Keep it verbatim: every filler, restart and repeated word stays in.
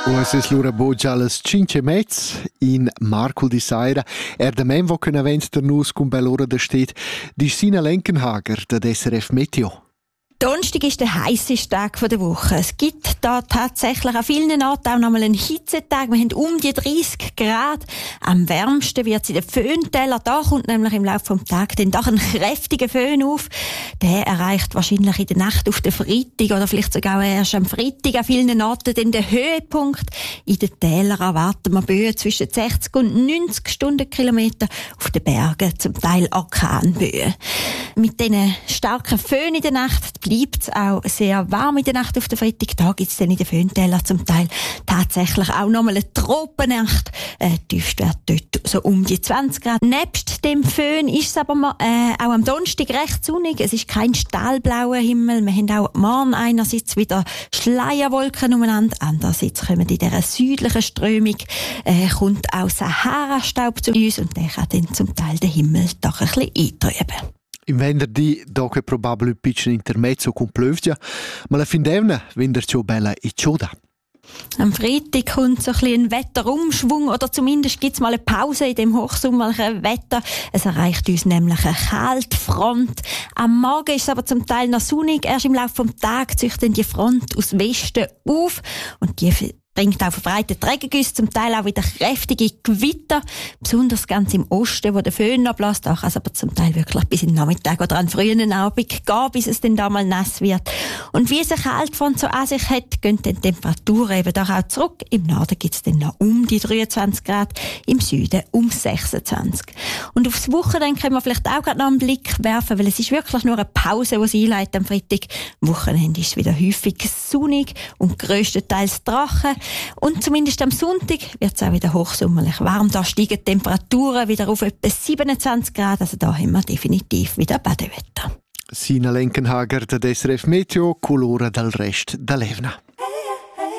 Es ist l'ora boggia alle cinque e mezza in Marco di Saira. Er der Mann, der können der Nuss com bell'ora da steht, die Sina Lenkenhager, der S R F Meteo. Donnerstag ist der heißeste Tag der Woche. Es gibt da tatsächlich an vielen Orten auch noch mal einen Hitzetag. Wir haben um die dreißig Grad. Am wärmsten wird es in den Föhntälern. Da kommt nämlich im Laufe des Tages dann doch ein kräftiger Föhn auf. Der erreicht wahrscheinlich in der Nacht auf den Freitag oder vielleicht sogar erst am Freitag an vielen Orten den Höhepunkt. In den Tälern erwarten wir Böen zwischen sechzig und neunzig Stundenkilometer, auf den Bergen zum Teil Orkanböen. Mit diesen starken Föhn in der Nacht bleibt es auch sehr warm in der Nacht auf den Freitag. Da gibt es dann in den Föhntälern zum Teil tatsächlich auch nochmal eine Tropennacht. Äh, Tiefstwert dort so um die zwanzig Grad. Nebst dem Föhn ist es aber mal, äh, auch am Donnerstag recht sonnig. Es ist kein stahlblauer Himmel. Wir haben auch morgen einerseits wieder Schleierwolken umeinander. Andererseits kommen in dieser südlichen Strömung äh, kommt auch Sahara-Staub zu uns und der kann dann zum Teil den Himmel doch ein bisschen eintrüben. Im venerdì dopo probabile un piccolo intermezzo con pioggia, ma la fin d'evna vinder ciò bella e ciuda. Am Freitag kommt so ein bisschen ein Wetterumschwung oder zumindest gibt es mal eine Pause in dem hochsommerlichen Wetter. Es erreicht uns nämlich eine Kaltfront. Am Morgen ist es aber zum Teil noch sonnig. Erst im Laufe des Tages zieht dann die Front aus Westen auf und die bringt auch verbreitete Regengüsse, zum Teil auch wieder kräftige Gewitter, besonders ganz im Osten, wo der Föhn noch bläst. Da kann es aber zum Teil wirklich bis in den Nachmittag oder an den frühen Abend gehen, bis es dann da mal nass wird. Und wie es eine Kaltfront so an sich hat, gehen dann die Temperaturen eben doch auch zurück. Im Norden gibt es dann noch um die dreiundzwanzig Grad, im Süden um sechsundzwanzig. Und aufs Wochenende können wir vielleicht auch gerade noch einen Blick werfen, weil es ist wirklich nur eine Pause, die sie einleitet am Freitag. Am Wochenende ist es wieder häufig sonnig und grösstenteils trocken. Und zumindest am Sonntag wird es auch wieder hochsommerlich warm. Da steigen die Temperaturen wieder auf etwa siebenundzwanzig Grad. Also da haben wir definitiv wieder Badewetter. Sina Lenkenhager, der S R F Meteo, Colore dal Rest dell'Evna.